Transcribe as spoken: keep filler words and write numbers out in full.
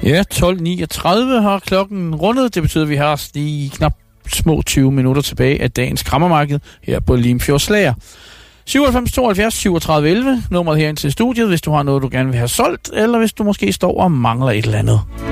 Ja, tolv niogtredive har klokken rundet. Det betyder, at vi har lige knap små tyve minutter tilbage af dagens krammermarked her på Limfjordslager. syvoghalvfems tooghalvfjerds syvogtredive elleve, nummeret herind til studiet, hvis du har noget, du gerne vil have solgt, eller hvis du måske står og mangler et eller andet.